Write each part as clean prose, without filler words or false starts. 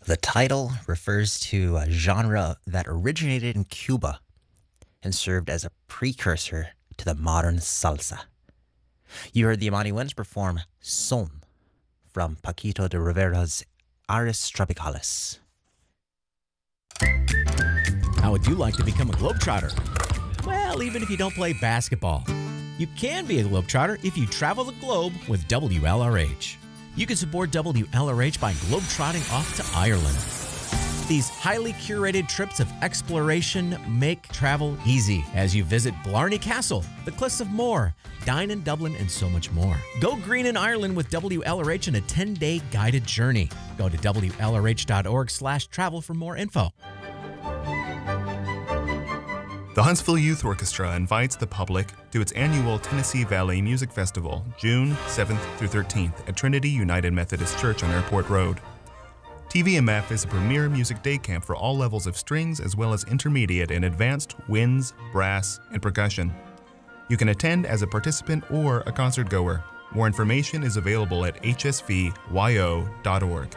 The title refers to a genre that originated in Cuba and served as a precursor to the modern salsa. You heard the Amani Winds perform Son from Paquito de Rivera's Aris Tropicalis. How would you like to become a Globetrotter? Well, even if you don't play basketball, you can be a Globetrotter if you travel the globe with WLRH. You can support WLRH by globetrotting off to Ireland. These highly curated trips of exploration make travel easy as you visit Blarney Castle, the Cliffs of Moher, dine in Dublin, and so much more. Go green in Ireland with WLRH in a 10-day guided journey. Go to WLRH.org/travel for more info. The Huntsville Youth Orchestra invites the public to its annual Tennessee Valley Music Festival, June 7th through 13th at Trinity United Methodist Church on Airport Road. TVMF is a premier music day camp for all levels of strings as well as intermediate and advanced winds, brass, and percussion. You can attend as a participant or a concert goer. More information is available at hsvyo.org.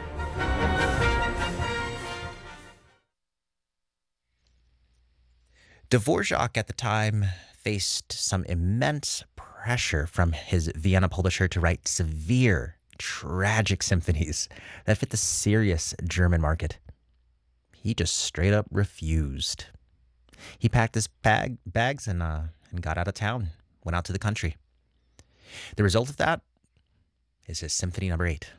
Dvorak at the time faced some immense pressure from his Vienna publisher to write severe, tragic symphonies that fit the serious German market. He just straight up refused. He packed his bags and got out of town, went out to the country. The result of that is his Symphony No. 8.